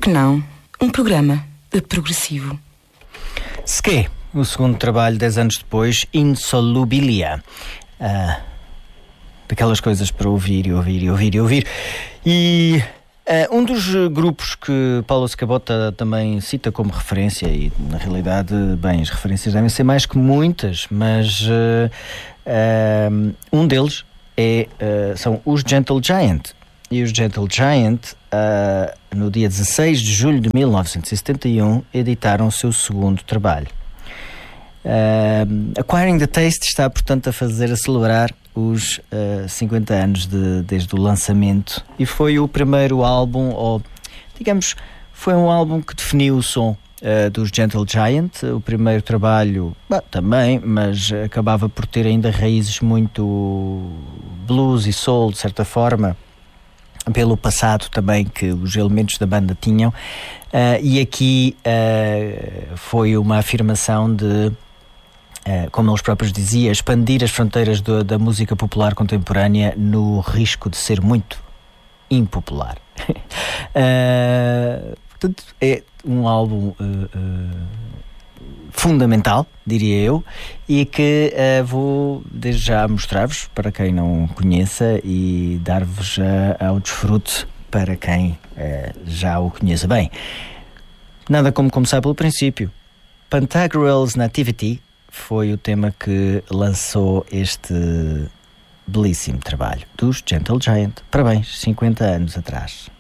que não? Um programa de progressivo. Ske, o segundo trabalho, 10 anos depois, Insolubilia. Daquelas coisas para ouvir e ouvir e ouvir e ouvir. E um dos grupos que Paulo Scabota também cita como referência, e na realidade, bem, as referências devem ser mais que muitas, mas um deles são os Gentle Giant. E os Gentle Giant, no dia 16 de julho de 1971, editaram o seu segundo trabalho. Acquiring the Taste está, portanto, a celebrar os 50 anos desde o lançamento, e foi o primeiro álbum, ou digamos, foi um álbum que definiu o som dos Gentle Giant. O primeiro trabalho também, mas acabava por ter ainda raízes muito blues e soul, de certa forma, pelo passado também que os elementos da banda tinham, e aqui foi uma afirmação de, como eles próprios diziam, expandir as fronteiras da música popular contemporânea no risco de ser muito impopular. Portanto, é um álbum fundamental, diria eu, e que vou desde já mostrar-vos, para quem não conheça, e dar-vos ao desfrute para quem já o conheça bem. Nada como começar pelo princípio. Pantagruel's Nativity foi o tema que lançou este belíssimo trabalho dos Gentle Giant. Parabéns, 50 anos atrás.